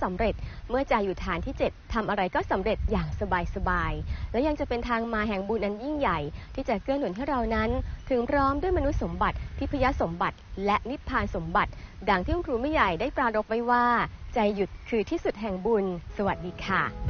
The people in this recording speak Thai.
ำเร็จเมื่อใจอยู่ฐานที่7ทำอะไรก็สำเร็จอย่างสบายๆและยังจะเป็นทางมาแห่งบุญอันยิ่งใหญ่ที่จะเกื้อหนุนให้เรานั้นถึงพร้อมด้วยมนุษย์สมบัติทิพยสมบัติและนิพพานสมบัติดังที่คุณครูไม่ใหญ่ได้ปรารภไว้ว่าใจหยุดคือที่สุดแห่งบุญสวัสดีค่ะ